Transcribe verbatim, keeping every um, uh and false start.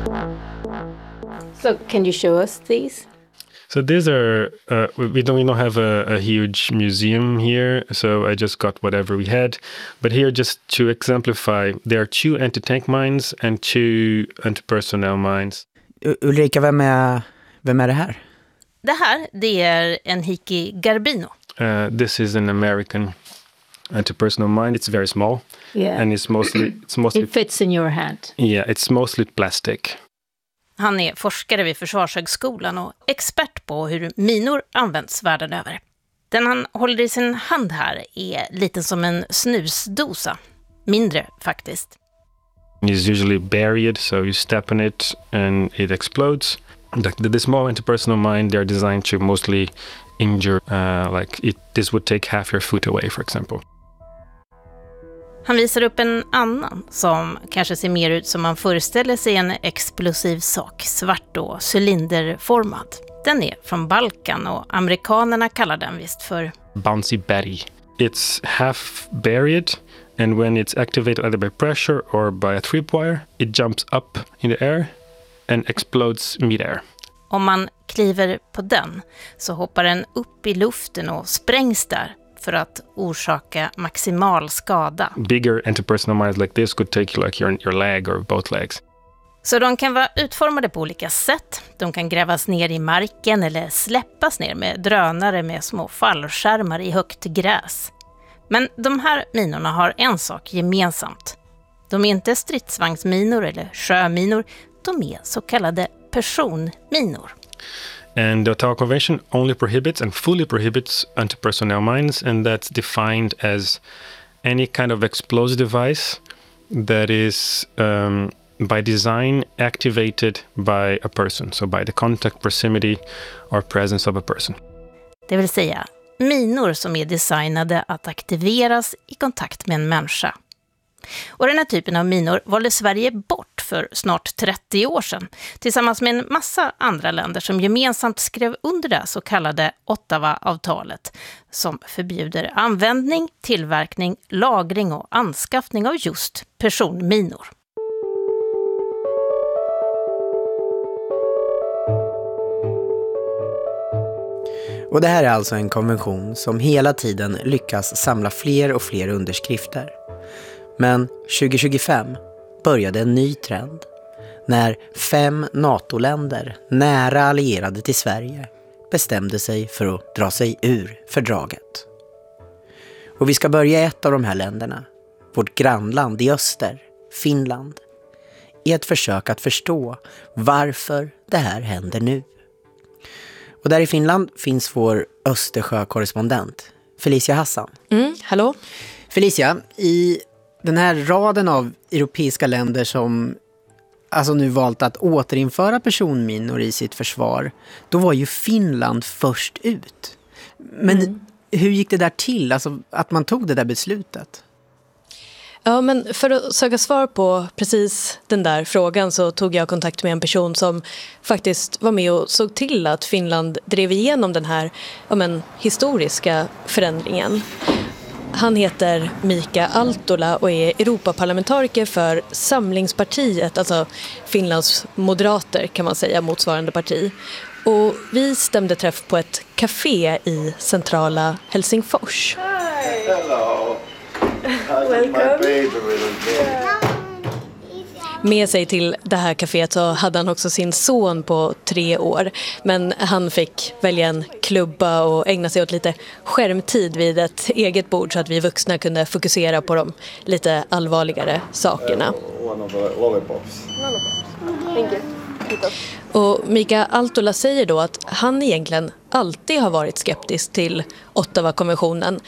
So can you show us these? So these are, uh, we don't, we don't have a, a huge museum here, so I just got whatever we had. But here, just to exemplify, there are two anti-tank mines and two anti-personnel mines. U- Ulrika, vem är, vem är det här? Det här, det är Enrique Garbino. Uh, this is an American anti-personnel mine. It's very small, Yeah. and it's mostly, it's mostly, It fits in your hand. yeah, it's mostly plastic. Han är forskare vid Försvarshögskolan och expert på hur minor används världen över. Den han håller i sin hand här är liten som en snusdosa. Mindre faktiskt. It's usually buried, so you step on it and it explodes. The, the small anti-personnel mine, they're designed to mostly injure, uh, like it, this would take half your foot away, for example. Han visar upp en annan som kanske ser mer ut som man föreställer sig en explosiv sak, svart och cylinderformad. Den är från Balkan och amerikanerna kallar den visst för Bouncy Betty. It's half buried, and when it's activated either by pressure or by a tripwire, it jumps up in the air and explodes mid-air. Om man kliver på den så hoppar den upp i luften och sprängs där för att orsaka maximal skada. Bigger anti-personnel mines like this could take like your, your leg or both legs. Så de kan vara utformade på olika sätt. De kan grävas ner i marken eller släppas ner med drönare med små fallskärmar i högt gräs. Men de här minorna har en sak gemensamt. De är inte stridsvagnsminor eller sjöminor. De är så kallade personminor. And the Ottawa Convention only prohibits and fully prohibits anti-personnel mines, and that's defined as any kind of explosive device that is um, by design activated by a person, so by the contact, proximity or presence of a person. Det vill säga minor som är designade att aktiveras i kontakt med en människa. Och den här typen av minor valde Sverige bort för snart trettio år sedan tillsammans med en massa andra länder som gemensamt skrev under det så kallade Ottawa-avtalet som förbjuder användning, tillverkning, lagring och anskaffning av just personminor. Och det här är alltså en konvention som hela tiden lyckas samla fler och fler underskrifter. Men tjugo tjugofem började en ny trend när fem NATO-länder, nära allierade till Sverige, bestämde sig för att dra sig ur fördraget. Och vi ska börja i ett av de här länderna, vårt grannland i öster, Finland, i ett försök att förstå varför det här händer nu. Och där i Finland finns vår Östersjö-korrespondent, Felicia Hassan. Mm, hallå? Felicia, i den här raden av europeiska länder som alltså nu valt att återinföra personminor i sitt försvar, då var ju Finland först ut. Men mm. hur gick det där till, alltså att man tog det där beslutet? Ja, men för att söka svar på precis den där frågan så tog jag kontakt med en person som faktiskt var med och såg till att Finland drev igenom den här ja, men, historiska förändringen. Han heter Mika Altola och är Europaparlamentariker för Samlingspartiet, alltså Finlands moderater kan man säga, motsvarande parti. Och vi stämde träff på ett café i centrala Helsingfors. Hi. Hello. Welcome. Med sig till det här kaféet så hade han också sin son på tre år. Men han fick välja en klubba och ägna sig åt lite skärmtid vid ett eget bord så att vi vuxna kunde fokusera på de lite allvarligare sakerna. One of the lollipops. Thank you. Och Mika Altola säger då att han egentligen alltid har varit skeptisk till Ottawa-konventionen